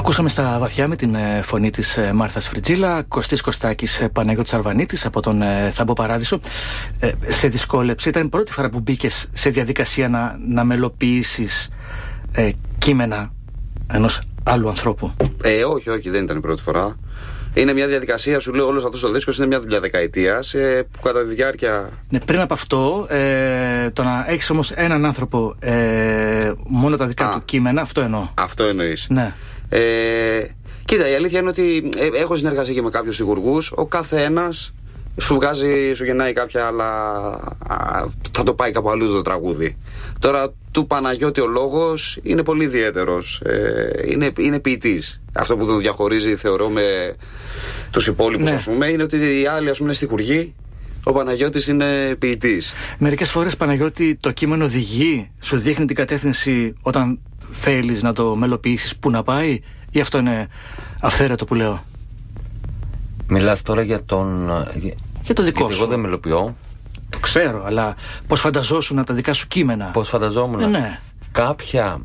Ακούσαμε στα βαθιά με την φωνή της Μάρθας Φριτζίλα, Κωστής Κωστάκης, Παναγιώτης Αρβανίτης από τον Θάμπο Παράδεισο. Σε δυσκόλεψε, ήταν η πρώτη φορά που μπήκες σε διαδικασία να μελοποιήσεις κείμενα ενός άλλου ανθρώπου? Όχι, δεν ήταν η πρώτη φορά. Είναι μια διαδικασία, σου λέω, όλος αυτός ο δίσκος είναι μια δουλειά δεκαετίας που κατά τη διάρκεια. Ναι, πριν από αυτό, το να έχεις όμως έναν άνθρωπο μόνο τα δικά του κείμενα, αυτό εννοώ. Αυτό εννοείς. Ναι. Κοίτα, η αλήθεια είναι ότι έχω συνεργασία και με κάποιους συγγουργούς. Ο κάθε ένας σου γεννάει κάποια άλλα. Θα το πάει κάπου αλλού το τραγούδι. Τώρα του Παναγιώτη ο λόγος είναι πολύ ιδιαίτερος. Είναι ποιητής. Αυτό που τον διαχωρίζει, θεωρώ, με τους υπόλοιπους, ας πούμε, είναι ότι οι άλλοι, ας πούμε, είναι στιχουργοί. Ο Παναγιώτης είναι ποιητής. Μερικές φορές, Παναγιώτη, το κείμενο οδηγεί, σου δείχνει την κατεύθυνση όταν θέλεις να το μελοποιήσεις, που να πάει, ή αυτό είναι αυθαίρετο που λέω? Μιλάς τώρα για τον. Για το δικό σου. Εγώ δεν μελοποιώ. Το ξέρω, αλλά πώς φανταζόσουν τα δικά σου κείμενα? Πώς φανταζόμουν? Ναι. Κάποια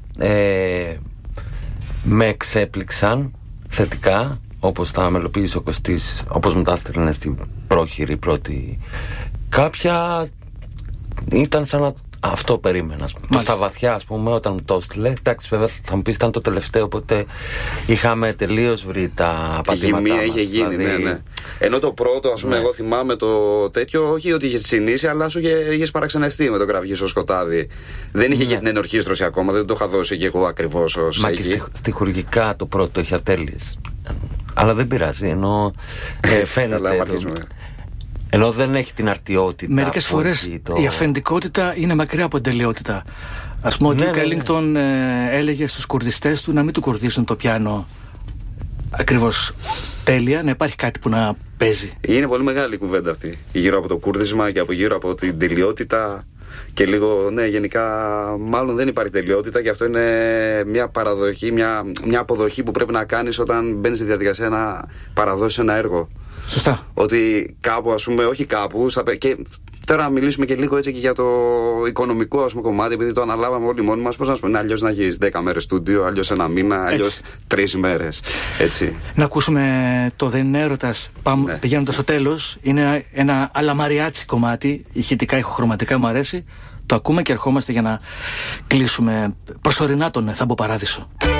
με εξέπληξαν θετικά, όπως τα μελοποίησε ο Κωστής, όπως μου τα έστελνε στην πρόχειρη πρώτη. Κάποια ήταν σαν να αυτό περίμενα. Το στα βαθιά, ας πούμε, όταν μου το έστειλε. Εντάξει, βέβαια θα μου πεις ήταν το τελευταίο, οπότε είχαμε τελείως βρει τα πατήματά μας. Είχε γίνει, δηλαδή. Ναι. Ενώ το πρώτο, ας πούμε, εγώ θυμάμαι το τέτοιο, όχι ότι είχε συνήσει, αλλά σου είχες παραξενευτεί με το κραυγή στο σκοτάδι. Δεν είχε και την ενορχήστρωση ακόμα, δεν το είχα δώσει και εγώ ακριβώς ως. Μα και στιχουργικά το πρώτο είχε ατέλειες. Αλλά δεν πειράζει, ενώ φαίνεται. Ενώ δεν έχει την αρτιότητα. Μερικές φορές η αυθεντικότητα είναι μακριά από την τελειότητα. Ας πούμε ότι ο Κέλινγκτον έλεγε στους κουρδιστές του να μην του κουρδίσουν το πιάνο ακριβώς τέλεια, να υπάρχει κάτι που να παίζει. Είναι πολύ μεγάλη η κουβέντα αυτή. Γύρω από το κούρδισμα και από γύρω από την τελειότητα. Και λίγο, γενικά μάλλον δεν υπάρχει τελειότητα, και αυτό είναι μια παραδοχή, μια αποδοχή που πρέπει να κάνεις όταν μπαίνεις στη διαδικασία να παραδώσεις ένα έργο. Σωστά. Ότι κάπου, ας πούμε, όχι κάπου. Και τώρα να μιλήσουμε και λίγο έτσι και για το οικονομικό, ας πούμε, κομμάτι, επειδή το αναλάβαμε όλοι μόνοι μας. Πώς να σου πω, αλλιώς να έχεις 10 μέρες στούντιο, αλλιώς ένα μήνα, αλλιώς 3 μέρες. Έτσι. Να ακούσουμε το Δεν είναι έρωτας. Πηγαίνοντας στο τέλος. Είναι ένα αλαμαριάτσι κομμάτι. Ηχητικά, ηχοχρωματικά μου αρέσει. Το ακούμε και ερχόμαστε για να κλείσουμε προσωρινά τον Θάμπο Παράδεισο.